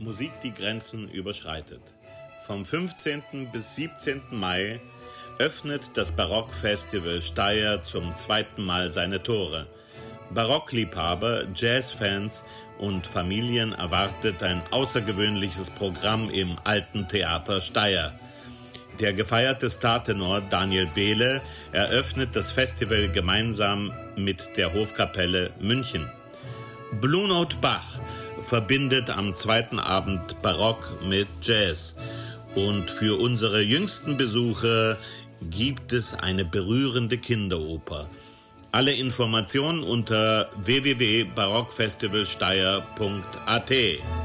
Musik, die Grenzen überschreitet. Vom 15. bis 17. Mai öffnet das Barockfestival Steyr zum zweiten Mal seine Tore. Barockliebhaber, Jazzfans und Familien erwartet ein außergewöhnliches Programm im Alten Theater Steyr. Der gefeierte Startenor Daniel Behle eröffnet das Festival gemeinsam mit der Hofkapelle München. Blue Note Bach verbindet am zweiten Abend Barock mit Jazz. Und für unsere jüngsten Besucher gibt es eine berührende Kinderoper. Alle Informationen unter www.barockfestivalsteyr.at.